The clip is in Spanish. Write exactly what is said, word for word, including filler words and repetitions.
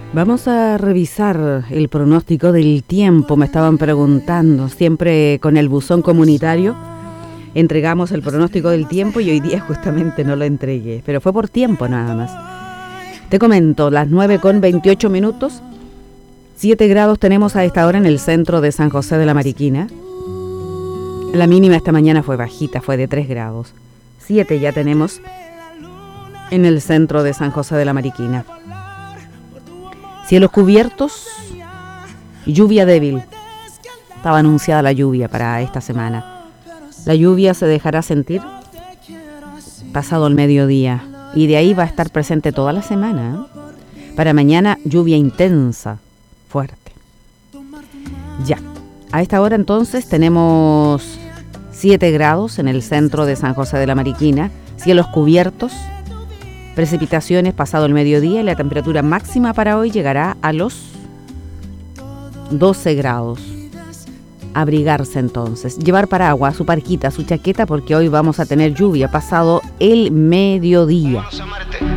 Vamos a revisar el pronóstico del tiempo, me estaban preguntando, siempre con el buzón comunitario entregamos el pronóstico del tiempo y hoy día justamente no lo entregué, pero fue por tiempo nada más. Te comento, las nueve con veintiocho minutos, siete grados tenemos a esta hora en el centro de San José de la Mariquina. La mínima esta mañana fue bajita, fue de tres grados. siete ya tenemos en el centro de San José de la Mariquina. Cielos cubiertos, lluvia débil. Estaba anunciada la lluvia para esta semana. La lluvia se dejará sentir pasado el mediodía y de ahí va a estar presente toda la semana. ¿eh? Para mañana lluvia intensa, fuerte. Ya, a esta hora entonces tenemos siete grados en el centro de San José de la Mariquina, cielos cubiertos. Precipitaciones pasado el mediodía y la temperatura máxima para hoy llegará a los doce grados. Abrigarse entonces, llevar paraguas, su parquita, su chaqueta, porque hoy vamos a tener lluvia pasado el mediodía.